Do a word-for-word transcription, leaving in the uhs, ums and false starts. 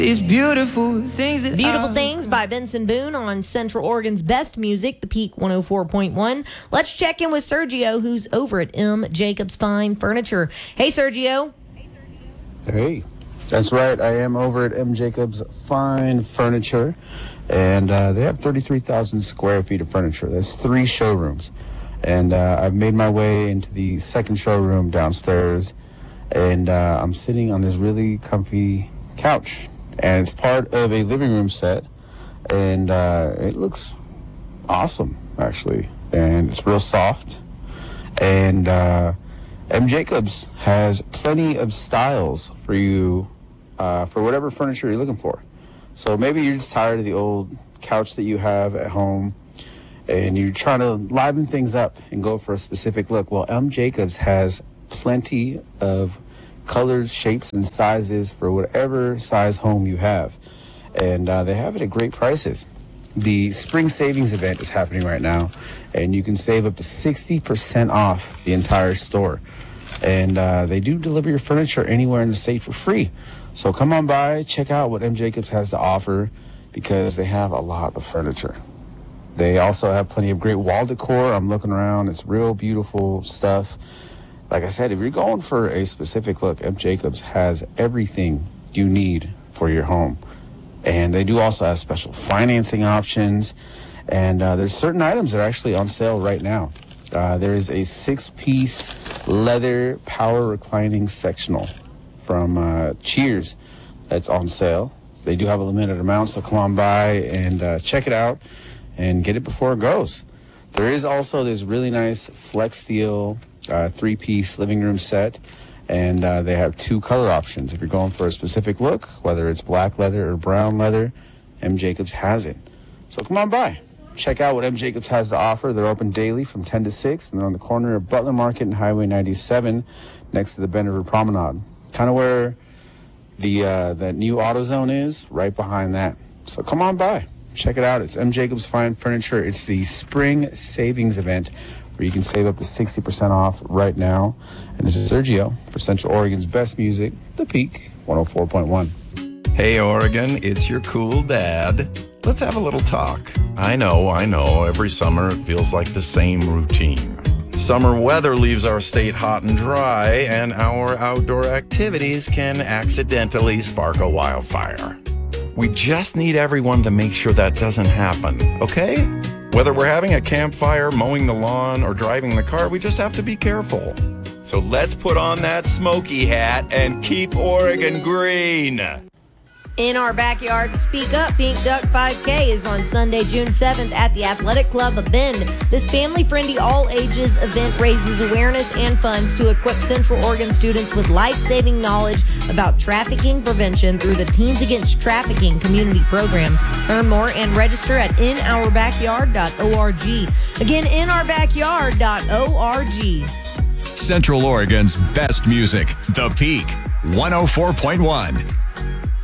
These beautiful things that Beautiful I... Things by Benson Boone on Central Oregon's best music, The Peak one oh four point one. Let's check in with Sergio, who's over at M. Jacobs Fine Furniture. Hey, Sergio. Hey, that's right. I am over at M. Jacobs Fine Furniture, and uh, they have thirty-three thousand square feet of furniture. That's three showrooms. And uh, I've made my way into the second showroom downstairs, and uh, I'm sitting on this really comfy couch. And it's part of a living room set, and uh, it looks awesome, actually. And it's real soft. And uh, M. Jacobs has plenty of styles for you, uh, for whatever furniture you're looking for. So maybe you're just tired of the old couch that you have at home, and you're trying to liven things up and go for a specific look. Well, M. Jacobs has plenty of colors, shapes, and sizes for whatever size home you have. And uh, they have it at great prices. The spring savings event is happening right now, and you can save up to sixty percent off the entire store. And uh, they do deliver your furniture anywhere in the state for free. So come on by, check out what M. Jacobs has to offer, because they have a lot of furniture. They also have plenty of great wall decor. I'm looking around. It's real beautiful stuff. Like I said, if you're going for a specific look, M. Jacobs has everything you need for your home. And they do also have special financing options. And uh, there's certain items that are actually on sale right now. Uh, there is a six-piece leather power reclining sectional from uh, Cheers that's on sale. They do have a limited amount, so come on by and uh, check it out and get it before it goes. There is also this really nice Flex Steel uh, three-piece living room set, and uh, they have two color options. If you're going for a specific look, whether it's black leather or brown leather, M. Jacobs has it. So come on by. Check out what M. Jacobs has to offer. They're open daily from ten to six, and they're on the corner of Butler Market and Highway ninety-seven next to the Bend River Promenade. Kind of where the uh, that new AutoZone is, right behind that. So come on by. Check it out. It's M. Jacobs Fine Furniture. It's the spring savings event where you can save up to sixty percent off right now. And this is Sergio for Central Oregon's best music, The Peak one oh four point one. Hey, Oregon, it's your cool dad. Let's have a little talk. I know, I know, every summer it feels like the same routine. Summer weather leaves our state hot and dry, and our outdoor activities can accidentally spark a wildfire. We just need everyone to make sure that doesn't happen, okay? Whether we're having a campfire, mowing the lawn, or driving the car, we just have to be careful. So let's put on that smoky hat and keep Oregon green. In our backyard, Speak Up Pink Duck five K is on Sunday, June seventh at the Athletic Club of Bend. This family-friendly, all-ages event raises awareness and funds to equip Central Oregon students with life-saving knowledge about trafficking prevention through the Teens Against Trafficking community program. Learn more and register at in our backyard dot org. Again, in our backyard dot org. Central Oregon's best music, The Peak one oh four point one.